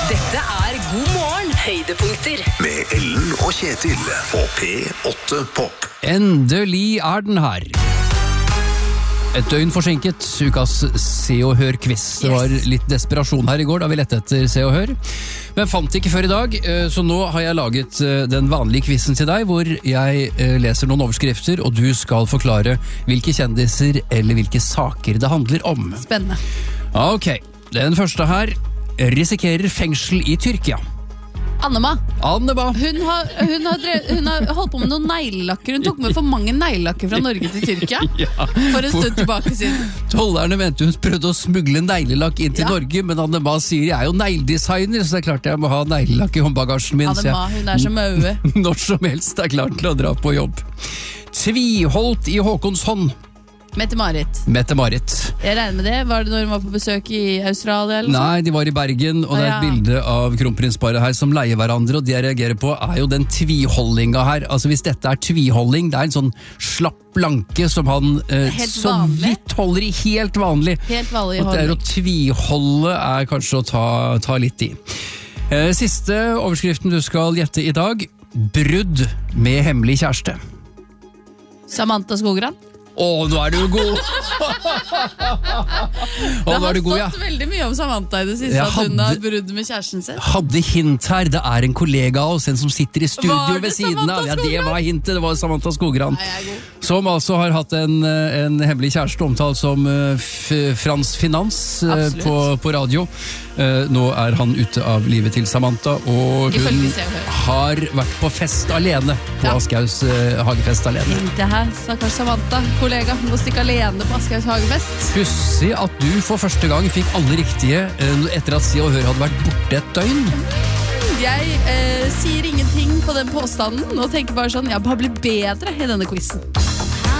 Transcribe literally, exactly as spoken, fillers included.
Dette er God morgen høydepunkter Med Ellen og Kjetil på P åtte Pop. Endelig er den her. Et døgn forsinket, ukas Se og Hør-quiz. Det var litt desperasjon her i går da vi lette etter Se og Hør. Men fant ikke før i dag, så nå har jeg laget den vanlige quizen til deg, hvor jeg leser noen overskrifter, og du skal forklare hvilke kjendiser eller hvilke saker det handler om. Spennende. Ok, den første her. Risikerer fengsel i Tyrkia. Annema. Annema. Hun har, hun, har drevet, hun har holdt på med noen neglelakker. Hun tok med for mange neglelakker fra Norge til Tyrkia Ja. for en stund tilbake siden. Tollerne mente hun prøvde å smugle neglelakk inn til Ja. Norge, men Annema sier jeg er jo negledesigner, så det er klart jeg må ha neglelakk i håndbagasjen min. så Annema, hun er som Maue. jeg når som helst er klar til å dra på jobb. Tviholdt i Håkonshånd. Mette-Marit. Mette-Marit. Jeg regner med det. Var det når hun var på besøk i Australia? Eller Nei, de var i Bergen, og det er et Ja. bilde av kronprinsparet her som leier hverandre, og det jeg reagerer på er jo den tviholdinga her. Altså hvis dette er tviholding, det er en sånn slapp blanke som han eh, Helt så vanlig. vidt holder i helt vanlig. Helt vanlig Og det er å holdning. tviholde er kanskje å ta, ta litt i. Eh, siste overskriften du skal gjette i dag. Brudd med hemmelig kjæreste. Samantha Skogran. Å, nå er du god! Å, Det nå har er du god, ja. stått veldig mye om Samantha i det siste, Jeg at hun hadde- har brudd med kjæresten sin. Hadde hint her, det er en kollega av oss, en som sitter i studio Var det ved siden av. Samantha Ja, det Skogran? var hintet, det var Samantha Skogran. Nei, jeg er god. Som altså har hatt en, en hemmelig kjæreste omtalt som uh, F- Frans Finans uh, Absolutt. på, på radio. Uh, nå er han ute av livet til Samantha, og hun Ifølge Se og Hør. har vært på fest alene. På Ja. Aschehougs uh, hagefest alene. Tenkte jeg her, stakkars Samantha, kollega, må stikke alene på Aschehougs hagefest. Pussig at du for første gang fikk alle riktige uh, etter at Se og Hør hadde vært borte et døgn. Jeg eh, sier ingenting på den påstanden, og tenker bare sånn, jeg bare blir bedre i denne quizen.